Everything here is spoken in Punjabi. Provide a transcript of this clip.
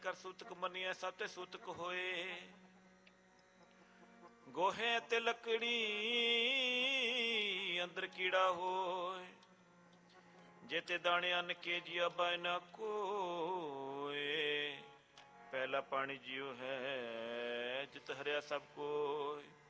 ਕਰ ਸੂਤਕ ਮੰਨਿਆ ਸਭ ਤੇ ਸੂਤਕ ਹੋਏ। ਗੋਹੇ ਤੇ ਲੱਕੜੀ ਅੰਦਰ ਕੀੜਾ ਹੋਏ, ਜੇ ਤੇ ਦਾਣੇ ਅੰਨ ਕੇ ਜੀਆ ਬਾਇ ਨਾ ਕੋਏ। ਪਹਿਲਾ ਪਾਣੀ ਜਿਉ ਹੈ ਜਿਤ ਹਰਿਆ ਸਭ ਕੋਇ।